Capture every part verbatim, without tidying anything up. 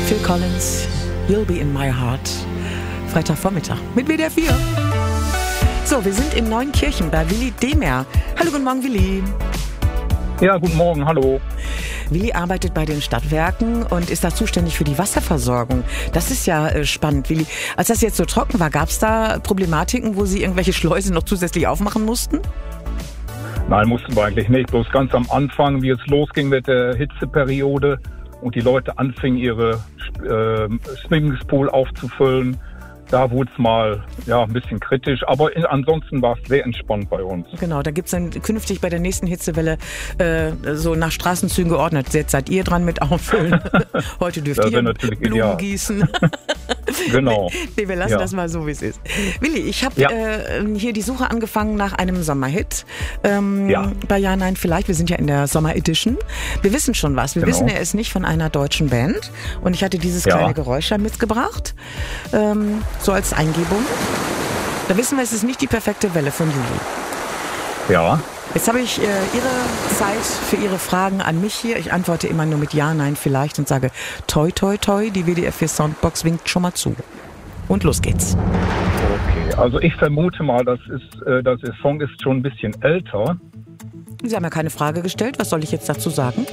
Phil Collins, You'll Be in My Heart. Freitagvormittag mit W D R vier. So, wir sind in Neunkirchen bei Willi Demer. Hallo, guten Morgen, Willi. Ja, guten Morgen, hallo. Willi arbeitet bei den Stadtwerken und ist da zuständig für die Wasserversorgung. Das ist ja äh, spannend, Willi. Als das jetzt so trocken war, gab es da Problematiken, wo Sie irgendwelche Schleusen noch zusätzlich aufmachen mussten? Nein, mussten wir eigentlich nicht. Bloß ganz am Anfang, wie es losging mit der Hitzeperiode und die Leute anfingen, ihre äh, Swimmingpool aufzufüllen, da wurde es mal ja, ein bisschen kritisch, aber in, ansonsten war es sehr entspannt bei uns. Genau, da gibt es dann künftig bei der nächsten Hitzewelle äh, so nach Straßenzügen geordnet. Jetzt seid ihr dran mit auffüllen. Heute dürft ihr Blumen ideal. gießen. Genau. Nee, wir lassen ja. das mal so, wie es ist. Willi, ich habe ja. äh, hier die Suche angefangen nach einem Sommerhit. Ähm, ja. Bei Ja, Nein, Vielleicht. Wir sind ja in der Sommer-Edition. Wir wissen schon was. Wir genau. wissen, er ist nicht von einer deutschen Band. Und ich hatte dieses ja. kleine Geräusch da mitgebracht. Ähm, so als Eingebung. Da wissen wir, es ist nicht die perfekte Welle von Juli. Ja. Jetzt habe ich äh, Ihre Zeit für Ihre Fragen an mich hier. Ich antworte immer nur mit Ja, Nein, Vielleicht und sage toi, toi, toi. Die W D R vier Soundbox winkt schon mal zu. Und los geht's. Okay, also ich vermute mal, das ist, äh, das der Song ist schon ein bisschen älter. Sie haben ja keine Frage gestellt. Was soll ich jetzt dazu sagen?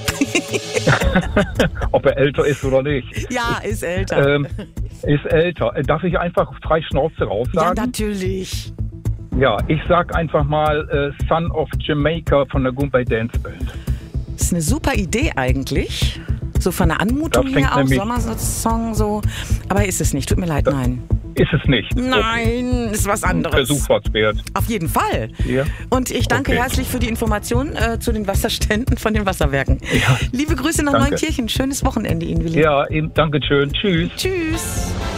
Ob er älter ist oder nicht. Ja, ist älter. Ähm, ist älter. Darf ich einfach frei Schnauze raus sagen? Ja, natürlich. Ja, ich sag einfach mal äh, Son of Jamaica von der Goombay Dance Band. Das ist eine super Idee eigentlich. So von der Anmutung her auch, Sommersong so. Aber ist es nicht, tut mir leid, nein. Ist es nicht? Nein, okay. Ist was anderes. Versuch was wert. Auf jeden Fall. Ja. Und ich danke okay. herzlich für die Information äh, zu den Wasserständen von den Wasserwerken. Ja. Liebe Grüße nach danke. Neunkirchen. Schönes Wochenende Ihnen, Willi. Ja, eben, danke schön. Tschüss. Tschüss.